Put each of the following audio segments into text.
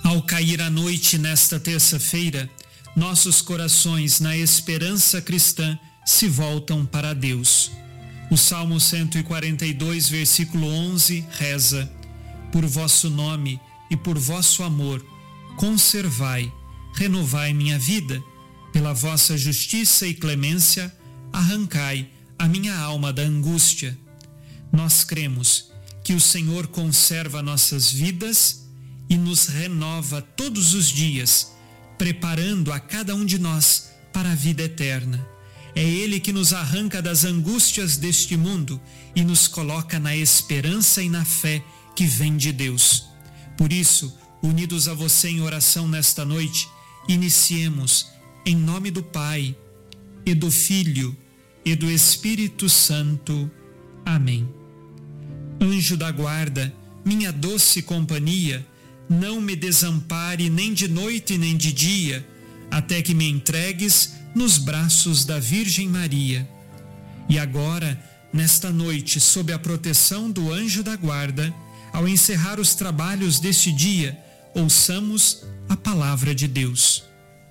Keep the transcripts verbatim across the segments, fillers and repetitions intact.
Ao cair a noite nesta terça-feira, nossos corações, na esperança cristã, se voltam para Deus. O Salmo cento e quarenta e dois, versículo onze, reza: Por vosso nome e por vosso amor, conservai, renovai minha vida. Pela vossa justiça e clemência, arrancai a minha alma da angústia. Nós cremos que o Senhor conserva nossas vidas e nos renova todos os dias, preparando a cada um de nós para a vida eterna. É Ele que nos arranca das angústias deste mundo e nos coloca na esperança e na fé que vem de Deus. Por isso, unidos a você em oração nesta noite, iniciemos em nome do Pai, e do Filho, e do Espírito Santo. Amém. Anjo da guarda, minha doce companhia, não me desampare nem de noite nem de dia, até que me entregues nos braços da Virgem Maria. E agora, nesta noite, sob a proteção do anjo da guarda, ao encerrar os trabalhos deste dia, ouçamos a palavra de Deus.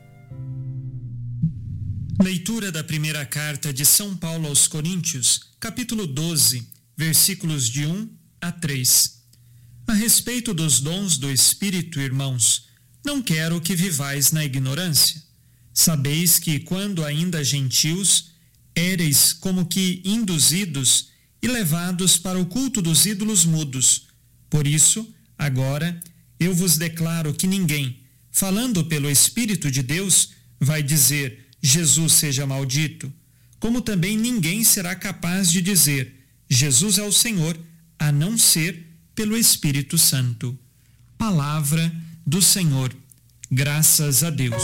Leitura da primeira carta de São Paulo aos Coríntios, capítulo doze, versículos de um a três. A respeito dos dons do Espírito, irmãos, não quero que vivais na ignorância. Sabeis que, quando ainda gentios, éreis como que induzidos e levados para o culto dos ídolos mudos. Por isso, agora, eu vos declaro que ninguém, falando pelo Espírito de Deus, vai dizer: Jesus seja maldito, como também ninguém será capaz de dizer: Jesus é o Senhor, a não ser pelo Espírito Santo. Palavra do Senhor. Graças a Deus.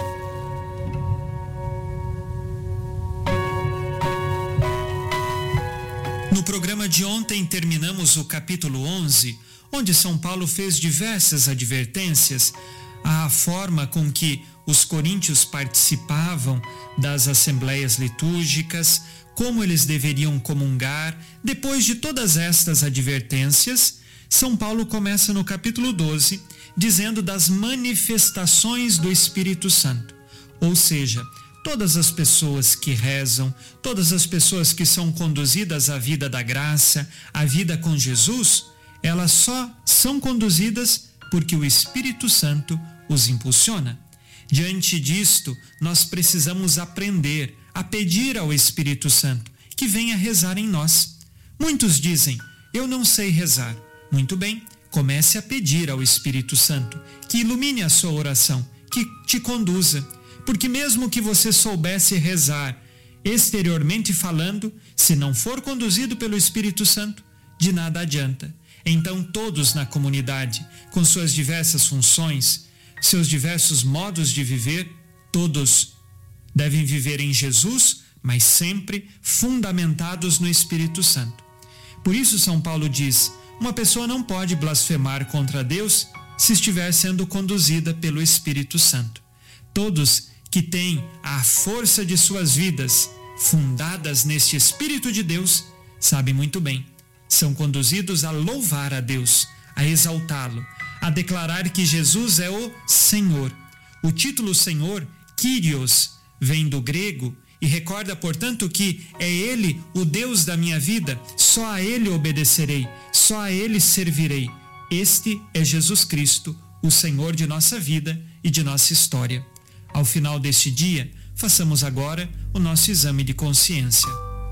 No programa de ontem terminamos o capítulo onze, onde São Paulo fez diversas advertências à forma com que os coríntios participavam das assembleias litúrgicas, como eles deveriam comungar. Depois de todas estas advertências, São Paulo começa no capítulo doze, dizendo das manifestações do Espírito Santo. Ou seja, todas as pessoas que rezam, todas as pessoas que são conduzidas à vida da graça, à vida com Jesus, elas só são conduzidas porque o Espírito Santo os impulsiona. Diante disto, nós precisamos aprender a pedir ao Espírito Santo que venha rezar em nós. Muitos dizem: eu não sei rezar. Muito bem, comece a pedir ao Espírito Santo que ilumine a sua oração, que te conduza. Porque mesmo que você soubesse rezar exteriormente falando, se não for conduzido pelo Espírito Santo, de nada adianta. Então todos na comunidade, com suas diversas funções, seus diversos modos de viver, todos devem viver em Jesus, mas sempre fundamentados no Espírito Santo. Por isso São Paulo diz: uma pessoa não pode blasfemar contra Deus se estiver sendo conduzida pelo Espírito Santo. Todos que têm a força de suas vidas fundadas neste Espírito de Deus, sabem muito bem, são conduzidos a louvar a Deus, a exaltá-lo, a declarar que Jesus é o Senhor. O título Senhor, Kyrios, vem do grego e recorda, portanto, que é Ele o Deus da minha vida, só a Ele obedecerei, só a Ele servirei. Este é Jesus Cristo, o Senhor de nossa vida e de nossa história. Ao final deste dia, façamos agora o nosso exame de consciência.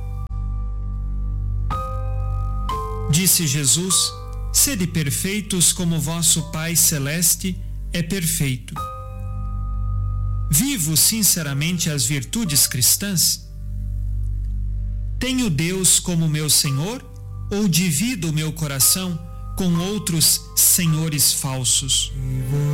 Disse Jesus: sede perfeitos como vosso Pai Celeste é perfeito. Vivo sinceramente as virtudes cristãs? Tenho Deus como meu Senhor ou divido o meu coração com outros senhores falsos?